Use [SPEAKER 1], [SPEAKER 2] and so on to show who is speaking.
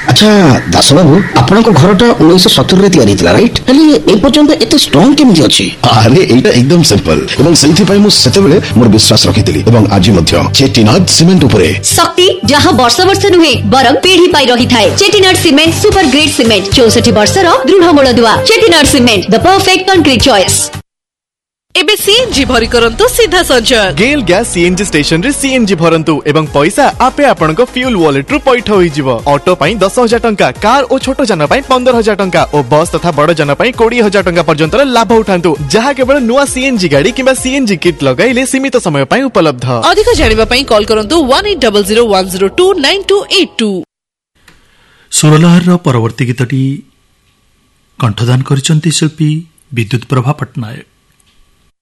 [SPEAKER 1] अच्छा दास बाबू आपन को घरटा 1970 रे तयारी थिला राइट हेली ए पर्यंत एते स्ट्रांग केमिति अछि?
[SPEAKER 2] अरे एटा एकदम सिंपल एवं सही पई मु सेते बेले मोर विश्वास रखिथिली एवं आज मध्य चेटिनाड सीमेंट उपरे
[SPEAKER 3] शक्ति जहां वर्ष वर्ष नुहे बरम पीढ़ी पाई रही थाए। Chettinad cement super grade cement 64 वर्षर दृढ़ मूलदुआ। Chettinad cement the perfect concrete choice.
[SPEAKER 4] एबे सीएनजी भरी करंतु सीधा संचार
[SPEAKER 5] गेल गैस सीएनजी स्टेशन रे सीएनजी भरंतु एवं पैसा आपे आपनक फ्यूल वॉलेट रु पैठ होई जिवो। ऑटो पई 10,000 टंका, कार और छोटो जन पई 15,000 टंका और बस तथा बड़ जन पई 20,000 टंका पर्यंत लाभ उठांतु जहा केवल नुआ सीएनजी गाड़ी किबा सीएनजी किट लगाइले सीमित समय पई उपलब्ध।
[SPEAKER 4] अधिक जानिबा पई कॉल करंतु 180010298282।
[SPEAKER 6] सुरलहर परवर्ती गीतटी कंठदान करिसंती शिल्पी विद्युत प्रभा पटनायक।